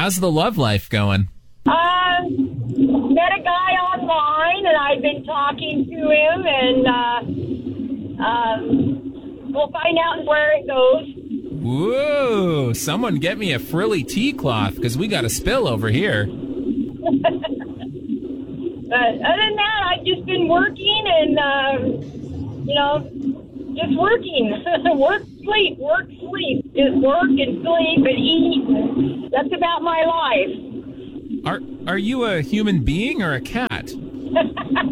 How's the love life going? Met a guy online, and I've been talking to him, and we'll find out where it goes. Whoa! Someone get me a frilly tea cloth, because we got a spill over here. But other than that, I've just been working and, just working. Work, sleep, work, sleep. Just work and sleep and eat. That's about my life. Are you a human being or a cat?